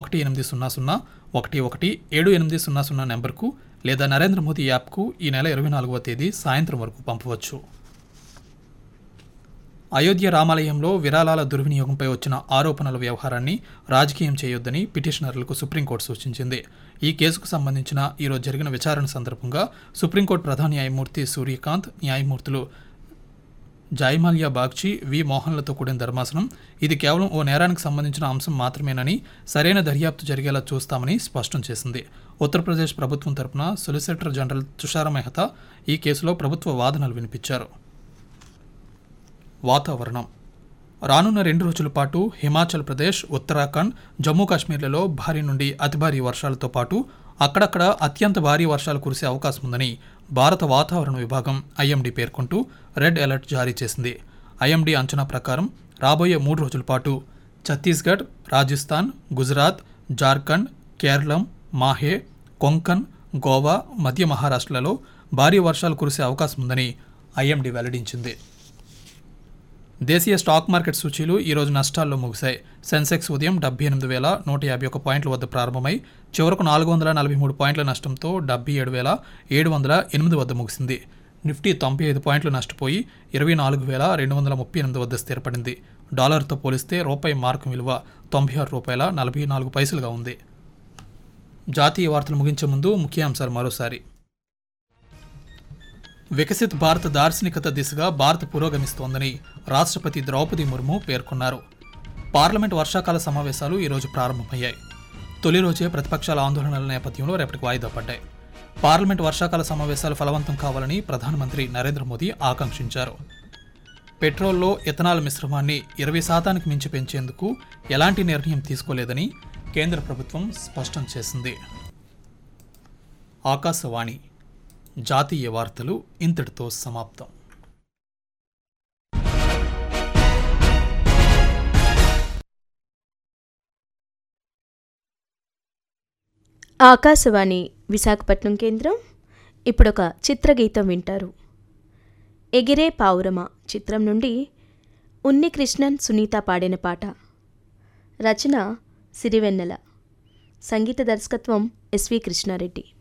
1800 నెంబర్కు లేదా నరేంద్ర మోదీ యాప్కు ఈ నెల 24వ తేదీ సాయంత్రం వరకు పంపవచ్చు. అయోధ్య రామాలయంలో విరాళాల దుర్వినియోగంపై వచ్చిన ఆరోపణల వ్యవహారాన్ని రాజకీయం చేయొద్దని పిటిషనర్లకు సుప్రీంకోర్టు సూచించింది. ఈ కేసుకు సంబంధించిన ఈరోజు జరిగిన విచారణ సందర్భంగా సుప్రీంకోర్టు ప్రధాన న్యాయమూర్తి సూర్యకాంత్, న్యాయమూర్తులు జాయ్మాల్యా బాగ్చి, వి మోహన్లతో కూడిన ధర్మాసనం ఇది కేవలం ఓ నేరానికి సంబంధించిన అంశం మాత్రమేనని, సరైన దర్యాప్తు జరిగేలా చూస్తామని స్పష్టం చేసింది. ఉత్తరప్రదేశ్ ప్రభుత్వం తరపున సొలిసిటర్ జనరల్ తుషార్ మెహతా ఈ కేసులో ప్రభుత్వ వాదనలు వినిపించారు. వాతావరణం రానున్న 2 రోజుల పాటు హిమాచల్ ప్రదేశ్, ఉత్తరాఖండ్, జమ్మూ కాశ్మీర్లలో భారీ నుండి అతి భారీ వర్షాలతో పాటు అక్కడక్కడ అత్యంత భారీ వర్షాలు కురిసే అవకాశం ఉందని భారత వాతావరణ విభాగం ఐఎండీ పేర్కొంటూ రెడ్ అలర్ట్ జారీ చేసింది. ఐఎండీ అంచనా ప్రకారం రాబోయే 3 రోజుల పాటు ఛత్తీస్గఢ్, రాజస్థాన్, గుజరాత్, జార్ఖండ్, కేరళం, మాహే, కొంకన్, గోవా, మధ్య మహారాష్ట్రలలో భారీ వర్షాలు కురిసే అవకాశం ఉందని ఐఎండీ వెల్లడించింది. దేశీయ స్టాక్ మార్కెట్ సూచీలు ఈరోజు నష్టాల్లో ముగిశాయి. సెన్సెక్స్ ఉదయం 78,151 పాయింట్ల వద్ద ప్రారంభమై చివరకు 443 పాయింట్ల నష్టంతో 77,708 వద్ద ముగిసింది. నిఫ్టీ 95 పాయింట్లు నష్టపోయి 24,238 వద్ద స్థిరపడింది. డాలర్తో పోలిస్తే రూపాయి మార్కు విలువ ₹96.44గా ఉంది. జాతీయ వార్తలు ముగించే ముందు ముఖ్యాంశాలు మరోసారి. వికసిత్ భారత్ దార్శనికత దిశగా భారత్ పురోగమిస్తోందని రాష్ట్రపతి ద్రౌపది ముర్ము పేర్కొన్నారు. పార్లమెంట్ వర్షాకాల సమావేశాలు ఈరోజు ప్రారంభమయ్యాయి. తొలి రోజే ప్రతిపక్షాల ఆందోళనల నేపథ్యంలో రేపటికి వాయిదా పడ్డాయి. పార్లమెంట్ వర్షాకాల సమావేశాలు ఫలవంతం కావాలని ప్రధానమంత్రి నరేంద్ర మోదీ ఆకాంక్షించారు. పెట్రోల్లో ఇథనాల్ మిశ్రమాన్ని 20% మించి పెంచేందుకు ఎలాంటి నిర్ణయం తీసుకోలేదని కేంద్ర ప్రభుత్వం స్పష్టం చేసింది. ఆకాశవాణి జాతీయ వార్తలు ఇంతటితో సమాప్తం. ఆకాశవాణి విశాఖపట్నం కేంద్రం. ఇప్పుడొక చిత్రగీతం వింటారు. ఎగిరే పావురమ చిత్రం నుండి ఉన్నికృష్ణన్, సునీత పాడిన పాట. రచన సిరివెన్నెల, సంగీత దర్శకత్వం ఎస్వి కృష్ణారెడ్డి.